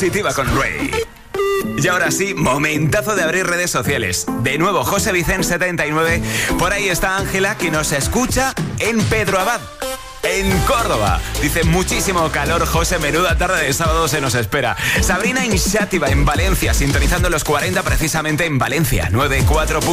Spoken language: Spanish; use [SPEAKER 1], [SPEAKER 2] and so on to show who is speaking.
[SPEAKER 1] positiva con Rey. Y ahora sí, momentazo de abrir redes sociales. De nuevo, José Vicente 79. Por ahí está Ángela, que nos escucha en Pedro Abad, en Córdoba. Dice, muchísimo calor, José, menuda tarde de sábado se nos espera. Sabrina Inxátiva en Valencia, sintonizando los 40 precisamente en Valencia, 94.